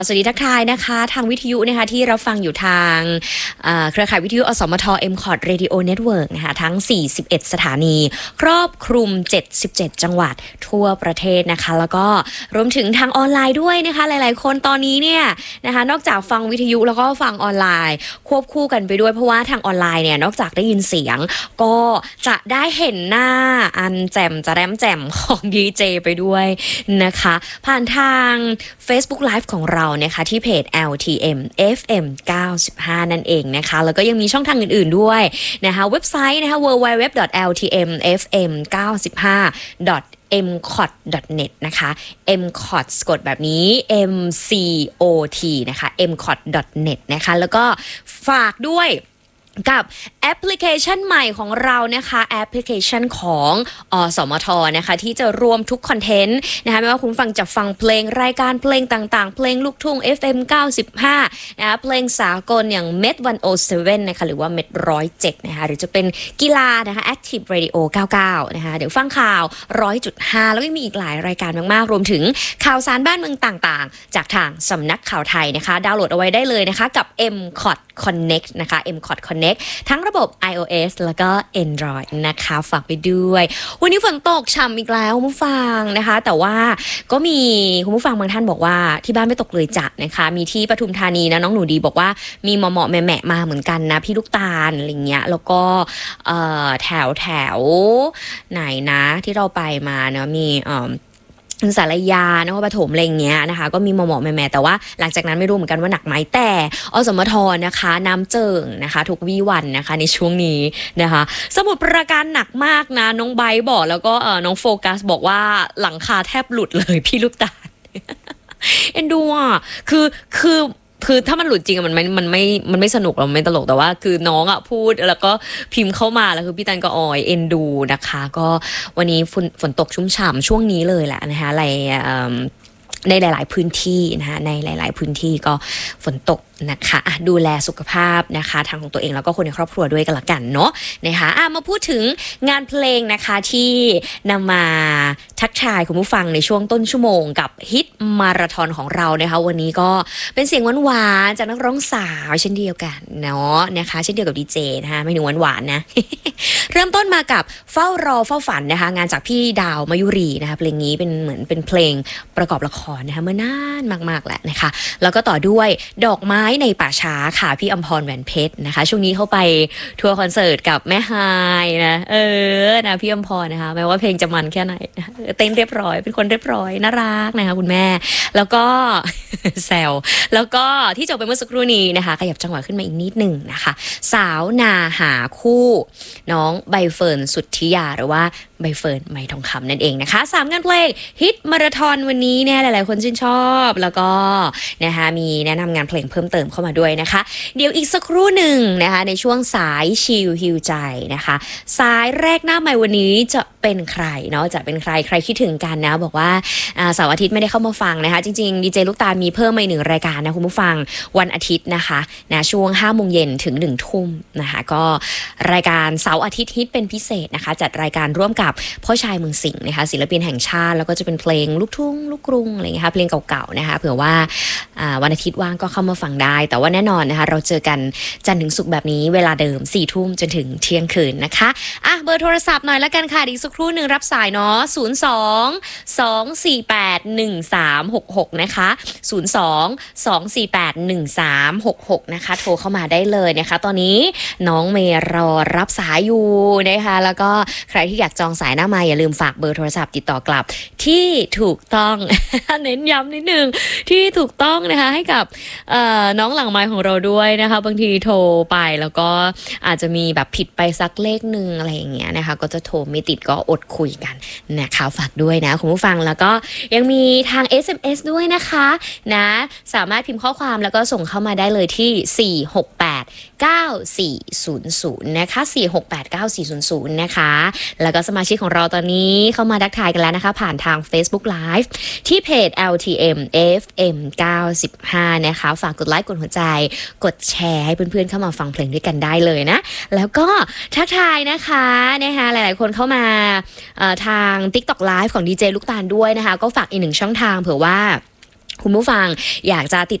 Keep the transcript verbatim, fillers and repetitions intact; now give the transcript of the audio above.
สวัสดีทักทายนะคะทางวิทยุนะคะที่เราฟังอยู่ทางเครือข่ายวิทยุอสมท เอ็ม คอท Radio Network นะคะทั้งสี่สิบเอ็ดสถานีครอบคลุมเจ็ดสิบเจ็ดจังหวัดทั่วประเทศนะคะแล้วก็รวมถึงทางออนไลน์ด้วยนะคะหลายๆคนตอนนี้เนี่ยนะคะนอกจากฟังวิทยุแล้วก็ฟังออนไลน์ควบคู่กันไปด้วยเพราะว่าทางออนไลน์เนี่ยนอกจากได้ยินเสียงก็จะได้เห็นหน้าอันแจ่มจะแรมแจ่มของ ดี เจ ไปด้วยนะคะผ่านทาง Facebook Live ของเรานะคะที่เพจ แอล ที เอ็ม เอฟ เอ็ม เก้าสิบห้า นั่นเองนะคะแล้วก็ยังมีช่องทางอื่นๆด้วยนะคะเว็บไซต์นะคะ ดับเบิลยู ดับเบิลยู ดับเบิลยู ดอท แอล ที เอ็ม เอฟ เอ็ม เก้าสิบห้า ดอท เอ็ม คอท ดอท เน็ต นะคะ เอ็ม คอท สะกดแบบนี้ เอ็ม ซี โอ ที นะคะ เอ็ม คอท ดอท เน็ต นะคะแล้วก็ฝากด้วยกับแอปพลิเคชันใหม่ของเรานะคะแอปพลิเคชันของอสมทนะคะที่จะรวมทุกคอนเทนต์นะคะไม่ว่าคุณฟังจะฟังเพลงรายการเพลงต่างๆเพลงลูกทุ่ง เอฟ เอ็ม เก้าสิบห้านะคะเพลงสากลอย่าง เม็ด หนึ่งศูนย์เจ็ด นะคะหรือว่า เม็ด หนึ่งศูนย์เจ็ด นะคะหรือจะเป็นกีฬานะคะ Active Radio เก้าสิบเก้านะคะเดี๋ยวฟังข่าว หนึ่งร้อยจุดห้า แล้วก็มีอีกหลายรายการมากๆรวมถึงข่าวสารบ้านเมืองต่างๆจากทางสำนักข่าวไทยนะคะดาวน์โหลดเอาไว้ได้เลยนะคะกับ เอ็ม คอท Connect นะคะ เอ็ม คอท Connect ทั้งระบบ iOS แล้วก็ Android นะคะฝากไปด้วยวันนี้ฝนตกฉ่ำอีกแล้วคุณผู้ฟังนะคะแต่ว่าก็มีคุณผู้ฟังบางท่านบอกว่าที่บ้านไม่ตกเลยจ้ะนะคะมีที่ปทุมธานีนะน้องหนูดีบอกว่ามีเหมาะๆแหม่ๆมาเหมือนกันนะพี่ลูกตาลอะไรเงี้ยแล้วก็แถวแถวไหนนะที่เราไปมาเนาะมีสารยานครปฐมอะไรเงี้ยนะคะก็มีหมอๆแม่ๆแต่ว่าหลังจากนั้นไม่รู้เหมือนกันว่าหนักไหมแต่อสมทนะคะน้ำเจิ่งนะคะทุกวี่วันนะคะในช่วงนี้นะคะสมุทรปราการหนักมากนะน้องไบร์บอกแล้วก็เออน้องโฟกัสบอกว่าหลังคาแทบหลุดเลยพี่ลูกตาล เอ็นดูอ่ะคือคือคือถ้ามันหลุดจริงมันไม่มันไม่มันไม่สนุกหรอกมันไม่ตลกแต่ว่าคือน้องอ่ะพูดแล้วก็พิมพ์เข้ามาแล้วคือพี่ตันก็ออยเอ็นดูนะคะก็วันนี้ฝนฝนตกชุ่มฉ่ำช่วงนี้เลยแหละนะคะอะไรในหลายๆพื้นที่นะคะในหลายๆพื้นที่ก็ฝนตกนะคะะดูแลสุขภาพนะคะทางของตัวเองแล้วก็คนในครอบครัวด้วยกันละกันเนาะนะคะะมาพูดถึงงานเพลงนะคะที่นำมาทักทายคุณผู้ฟังในช่วงต้นชั่วโมงกับฮิตมาราธอนของเรานะคะวันนี้ก็เป็นเสียงหวานๆจากนักร้องสาวเช่นเดียวกันเนาะนะคะเช่นเดียวกับดีเจนะคะไม่หนูหวานๆนะ เริ่มต้นมากับเฝ้ารอเฝ้าฝันนะคะงานจากพี่ดาวมายุรีนะคะเพลงนี้เป็นเหมือนเป็นเพลงประกอบละครนะคะเมื่อนานมากๆแหละนะคะแล้วก็ต่อด้วยดอกไม้ในป่าช้าค่ะพี่อมพรแหวนเพชรนะคะช่วงนี้เข้าไปทัวร์คอนเสิร์ตกับแม่ฮายนะเออนะพี่อมพรนะคะแม้ว่าเพลงจะมันแค่ไหนนะเต้นเรียบร้อยเป็นคนเรียบร้อยน่ารักนะคะคุณแม่แล้วก็ แซวแล้วก็ที่จบไปเมื่อสักครู่นี้นะคะขยับจังหวะขึ้นมาอีกนิดหนึ่งนะคะสาวนาหาคู่น้องใบเฟิร์นสุทธิยาหรือว่าใบเฟิร์นไหมทองคำนั่นเองนะคะสามงานเพลงฮิตมาราธอนวันนี้เนี่ยหลายๆคนชื่นชอบแล้วก็นะคะมีแนะนำงานเพลงเพิ่มเติมเข้ามาด้วยนะคะเดี๋ยวอีกสักครู่หนึ่งนะคะในช่วงสายชิลฮิวใจนะคะสายแรกหน้าใหม่วันนี้จะเป็นใครเนาะจะเป็นใครใครคิดถึงกันนะบอกว่าเสาร์อาทิตย์ไม่ได้เข้ามาฟังนะคะจริงๆดีเจลูกตาลมีเพิ่มมาหนึ่งรายการนะคุณผู้ฟังวันอาทิตย์นะคะนะช่วงห้าโมงเย็นถึงหนึ่งทุ่มนะคะก็รายการเสาร์อาทิตย์ฮิตเป็นพิเศษนะคะจัดรายการร่วมกับพ่อชายเมืองสิงห์นะคะศิลปินแห่งชาติแล้วก็จะเป็นเพลงลูกทุ่งลูกกรุงอะไรเงี้ยค่ะเพลงเก่าๆนะคะเผื่อว่าวันอาทิตย์ว่างก็เข้ามาฟังได้แต่ว่าแน่นอนนะคะเราเจอกันจันทร์ถึงศุกร์แบบนี้เวลาเดิมสี่ทุ่มจนถึงเที่ยงคืนนะคะอ่ะเบอร์โทรศัพท์หน่อยละกันค่ะอีกสักครู่หนึ่งรับสายเนาะศูนย์ สอง สอง สี่ แปด หนึ่ง สาม หก หกนะคะศูนย์ สอง สอง สี่ แปด หนึ่ง สาม หก หกนะคะโทรเข้ามาได้เลยนะคะตอนนี้น้องเมย์รอรับสายอยู่นะคะแล้วก็ใครที่อยากจองสายหน้าไมค์อย่าลืมฝากเบอร์โทรศัพท์ติดต่อกลับที่ถูกต้อง เน้นย้ำนิดนึงที่ถูกต้องนะคะให้กับน้องหลังไมค์ของเราด้วยนะคะบางทีโทรไปแล้วก็อาจจะมีแบบผิดไปสักเลขหนึ่งอะไรอย่างเงี้ยนะคะก็จะโทรไม่ติดก็อดคุยกันนะคะฝากด้วยนะคุณผู้ฟังแล้วก็ยังมีทาง เอส เอ็ม เอส ด้วยนะคะนะสามารถพิมพ์ข้อความแล้วก็ส่งเข้ามาได้เลยที่สี่ หก แปด เก้า สี่ ศูนย์ ศูนย์นะคะสี่ หก แปด เก้า สี่ ศูนย์ ศูนย์นะคะแล้วก็สมาชิกของเราตอนนี้เข้ามาทักทายกันแล้วนะคะผ่านทาง Facebook Live ที่เพจ แอล ที เอ็ม เอฟ เอ็ม เก้าสิบห้านะคะฝากกดไลค์กดหัวใจกดแชร์ให้เพื่อนๆเข้ามาฟังเพลงด้วยกันได้เลยนะแล้วก็ทักทายนะคะนะคะหลายๆคนเข้ามาทาง TikTok Live ของดีเจลูกตาลด้วยนะคะก็ฝากอีกหนึ่งช่องทางเผื่อว่าคุณผู้ฟังอยากจะติด